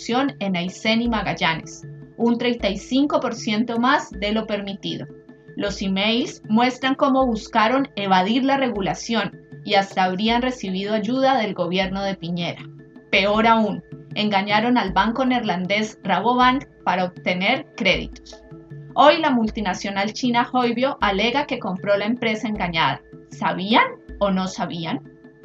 producción en Aysén y Magallanes, un 35% más de lo permitido. Los emails muestran cómo buscaron evadir la regulación y hasta habrían recibido ayuda del gobierno de Piñera. Peor aún, engañaron al banco neerlandés Rabobank para obtener créditos. Hoy la multinacional china Huibao alega que compró la empresa engañada. ¿Sabían o no sabían?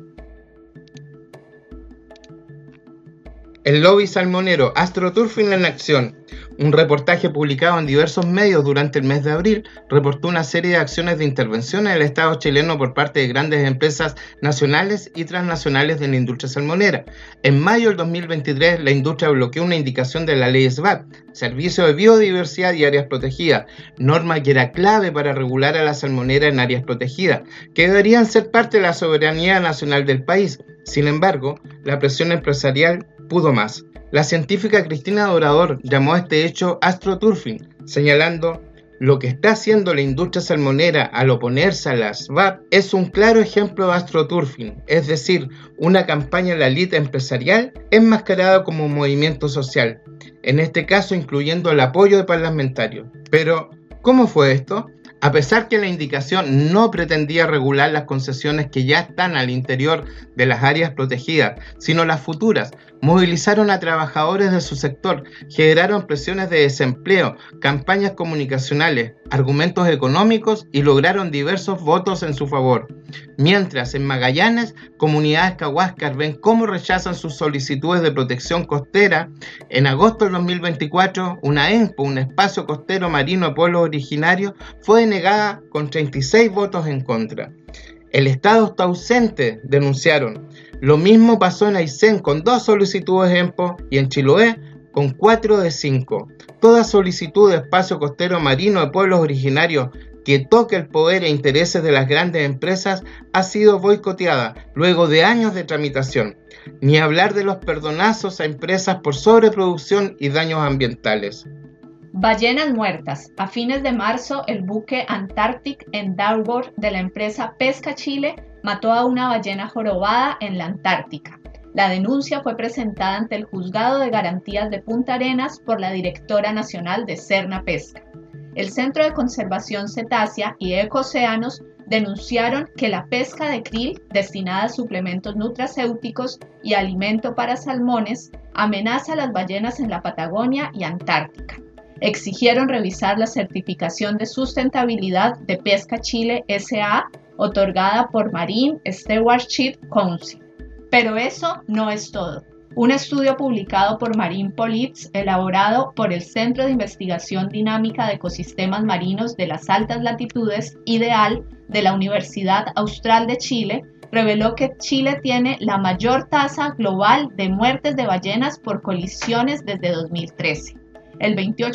El lobby salmonero, AstroTurfing en acción. Un reportaje publicado en diversos medios durante el mes de abril reportó una serie de acciones de intervención en el Estado chileno por parte de grandes empresas nacionales y transnacionales de la industria salmonera. En mayo del 2023, la industria bloqueó una indicación de la ley SBAT, Servicio de Biodiversidad y Áreas Protegidas, norma que era clave para regular a la salmonera en áreas protegidas, que deberían ser parte de la soberanía nacional del país. Sin embargo, la presión empresarial pudo más. La científica Cristina Dorador llamó a este hecho AstroTurfing, señalando: lo que está haciendo la industria salmonera al oponerse a las SBAT es un claro ejemplo de AstroTurfing, es decir, una campaña de la élite empresarial enmascarada como un movimiento social, en este caso incluyendo el apoyo de parlamentarios. Pero, ¿cómo fue esto? A pesar que la indicación no pretendía regular las concesiones que ya están al interior de las áreas protegidas, sino las futuras, movilizaron a trabajadores de su sector, generaron presiones de desempleo, campañas comunicacionales, argumentos económicos y lograron diversos votos en su favor. Mientras en Magallanes, comunidades cahuascas ven cómo rechazan sus solicitudes de protección costera, en agosto del 2024, una ENPO, un espacio costero marino de pueblos originarios, fue denegada con 36 votos en contra. El Estado está ausente, denunciaron. Lo mismo pasó en Aysén con 2 solicitudes ENPO y en Chiloé con 4 de 5. Toda solicitud de espacio costero marino de pueblos originarios que toque el poder e intereses de las grandes empresas ha sido boicoteada luego de años de tramitación. Ni hablar de los perdonazos a empresas por sobreproducción y daños ambientales. Ballenas muertas. A fines de marzo, el buque Antarctic Endeavour de la empresa Pesca Chile mató a una ballena jorobada en la Antártica. La denuncia fue presentada ante el Juzgado de Garantías de Punta Arenas por la directora nacional de Serna Pesca. El Centro de Conservación Cetácea y Ecocéanos denunciaron que la pesca de krill, destinada a suplementos nutracéuticos y alimento para salmones, amenaza a las ballenas en la Patagonia y Antártica. Exigieron revisar la certificación de sustentabilidad de Pesca Chile S.A., otorgada por Marine Stewardship Council. Pero eso no es todo. Un estudio publicado por Marine Police, elaborado por el Centro de Investigación Dinámica de Ecosistemas Marinos de las Altas Latitudes, IDEAL, de la Universidad Austral de Chile, reveló que Chile tiene la mayor tasa global de muertes de ballenas por colisiones desde 2013. El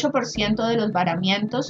28% de los varamientos,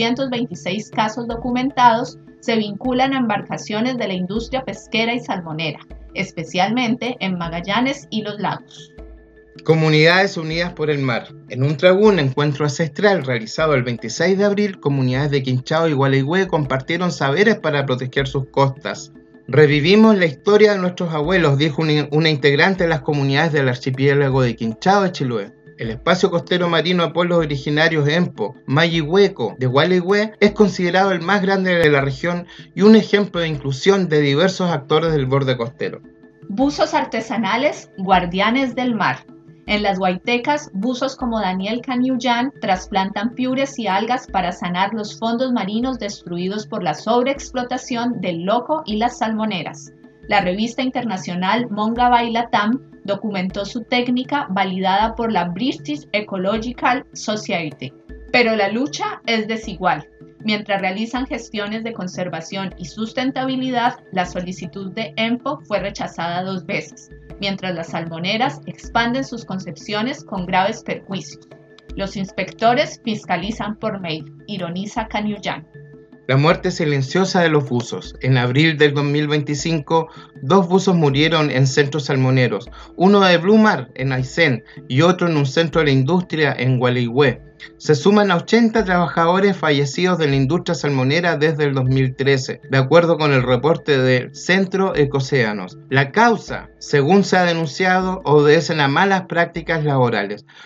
226 casos documentados, se vinculan a embarcaciones de la industria pesquera y salmonera, especialmente en Magallanes y los lagos. Comunidades Unidas por el Mar. En un tragún encuentro ancestral realizado el 26 de abril, comunidades de Quinchao y Gualeguay compartieron saberes para proteger sus costas. Revivimos la historia de nuestros abuelos, dijo una integrante de las comunidades del archipiélago de Quinchao y Chiloé. El espacio costero marino de pueblos originarios ENPO, Mayihueco, de Gualeguay, es considerado el más grande de la región y un ejemplo de inclusión de diversos actores del borde costero. Buzos artesanales, guardianes del mar. En las Guaytecas, buzos como Daniel Canyullán trasplantan piures y algas para sanar los fondos marinos destruidos por la sobreexplotación del loco y las salmoneras. La revista internacional Mongabay Latam documentó su técnica validada por la British Ecological Society. Pero la lucha es desigual. Mientras realizan gestiones de conservación y sustentabilidad, la solicitud de ENPO fue rechazada 2 veces, mientras las salmoneras expanden sus concepciones con graves perjuicios. Los inspectores fiscalizan por mail, ironiza Canyullán. La muerte silenciosa de los buzos. En abril del 2025, 2 buzos murieron en centros salmoneros, uno de Blue Mar en Aysén y otro en un centro de la industria en Gualeguay. Se suman a 80 trabajadores fallecidos de la industria salmonera desde el 2013, de acuerdo con el reporte del Centro Ecocéanos. La causa, según se ha denunciado, obedecen a malas prácticas laborales.